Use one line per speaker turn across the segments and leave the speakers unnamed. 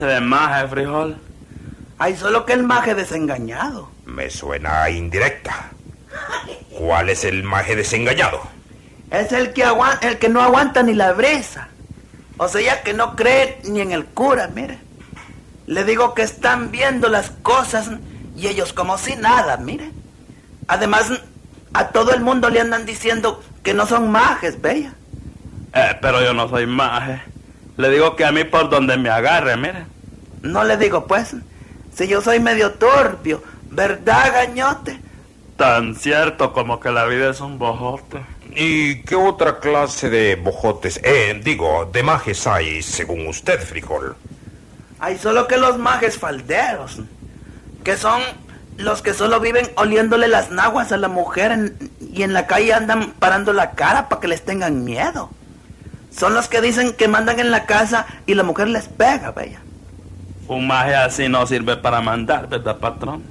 de maje, frijol?
Hay solo que el maje desengañado.
Me suena a indirecta. ¿Cuál es el maje desengañado?
Es el que no aguanta ni la brisa. O sea, que no cree ni en el cura, mire. Le digo que están viendo las cosas y ellos como si nada, mire. Además, a todo el mundo le andan diciendo que no son majes, bella.
Pero yo no soy maje. Le digo que a mí por donde me agarre, mire.
No le digo, pues, si yo soy medio turbio, ¿verdad, gañote?
Tan cierto como que la vida es un bojote.
¿Y qué otra clase de bojotes, de majes hay, según usted, frijol?
Hay solo que los majes falderos, que son los que solo viven oliéndole las naguas a la mujer y en la calle andan parando la cara para que les tengan miedo. Son los que dicen que mandan en la casa y la mujer les pega, bella.
Un maje así no sirve para mandar, ¿verdad, patrón?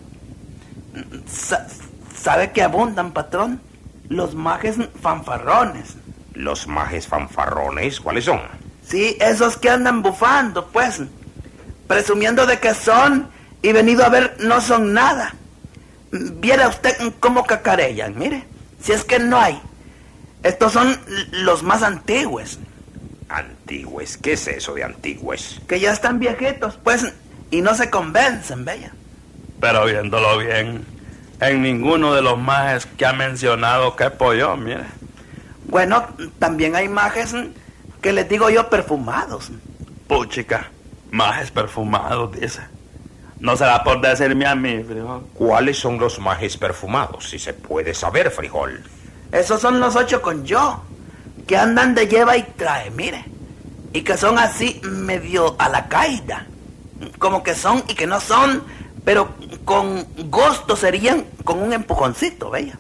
¿Sabe que abundan, patrón? Los majes fanfarrones.
¿Los majes fanfarrones? ¿Cuáles son?
Sí, esos que andan bufando, pues, presumiendo de que son y venido a ver no son nada. Viera usted cómo cacarellan, mire, si es que no hay. Estos son los más antiguos.
¿Antiguos? ¿Qué es eso de antiguos?
Que ya están viejitos, pues, y no se convencen, bella.
Pero viéndolo bien, en ninguno de los majes que ha mencionado quepo yo, mire.
Bueno, también hay majes que les digo yo perfumados.
Puchica, majes perfumados, dice. No será por decirme a mí, frijol.
¿Cuáles son los majes perfumados, si se puede saber, frijol?
Esos son los 8 con yo, que andan de lleva y trae, mire. Y que son así medio a la caída. Como que son y que no son, pero con gusto serían con un empujoncito, bella.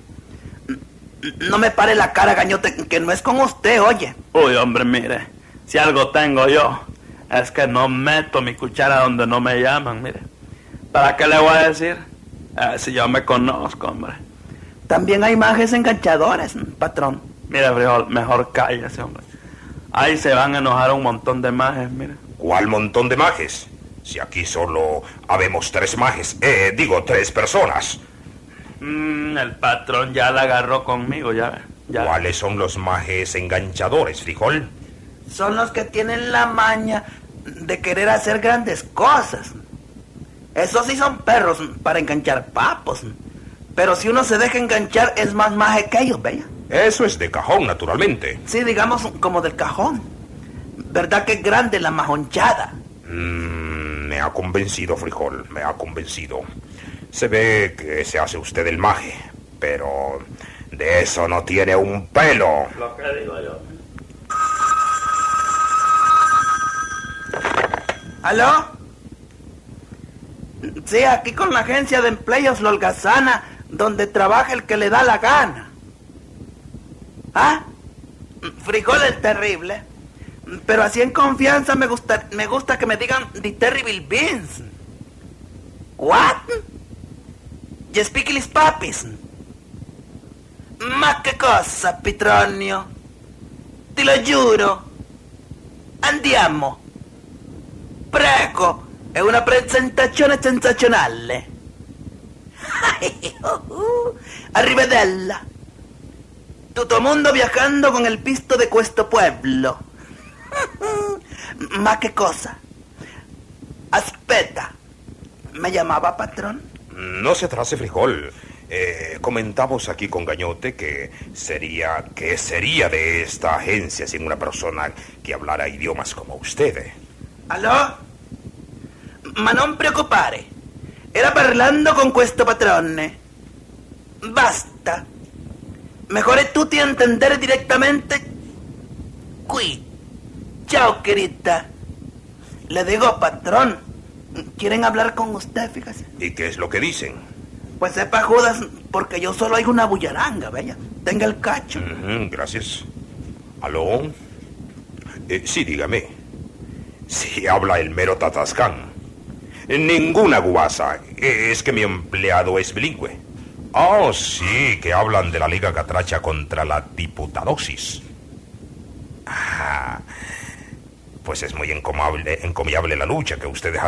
No me pare la cara, gañote, que no es con usted, oye.
Uy, hombre, mire, si algo tengo yo, es que no meto mi cuchara donde no me llaman, mire. ¿Para qué le voy a decir? Si yo me conozco, hombre.
También hay majes enganchadores, patrón.
Mire, frijol, mejor cállese, hombre. Ahí se van a enojar un montón de majes, mire.
¿Cuál montón de majes? Si aquí solo habemos 3 majes, 3 personas.
El patrón ya la agarró conmigo, ya.
¿Cuáles son los majes enganchadores, frijol?
Son los que tienen la maña de querer hacer grandes cosas. Esos sí son perros para enganchar papos. Pero si uno se deja enganchar es más maje que ellos, bella.
Eso es de cajón, naturalmente.
Sí, digamos como del cajón. ¿Verdad que es grande la majonchada?
Me ha convencido, frijol, me ha convencido. Se ve que se hace usted el maje, pero de eso no tiene un pelo.
Lo que digo yo.
¿Aló? Sí, aquí con la agencia de empleos Lolgazana, donde trabaja el que le da la gana. ¿Ah? Frijol el terrible. Pero así en confianza me gusta que me digan The Terrible Beans. What? You speak English, papis? Ma che cosa, Petronio? Te lo giuro. Andiamo. Prego, è una presentazione sensazionale. Arrivedella. Tutto mundo viajando con el pisto de questo pueblo. Ma che cosa? Aspetta. ¿Me llamaba, patrón?
No se atrase, frijol. Comentamos aquí con Gañote que sería de esta agencia sin una persona que hablara idiomas como usted.
¿Aló? Ma non preoccupare. Era parlando con questo patrone. Basta. Mejor es tutti entendere direttamente qui. Chao, querida. Le digo, patrón, quieren hablar con usted, fíjese.
¿Y qué es lo que dicen?
Pues sepa Judas, porque yo solo oigo una bullaranga, bella. Tenga el cacho.
Gracias. ¿Aló? Sí, dígame. Sí, habla el mero Tatascán. Ninguna guasa. Es que mi empleado es bilingüe. Oh, sí, que hablan de la Liga Catracha contra la diputadosis. Pues es muy encomiable la lucha que ustedes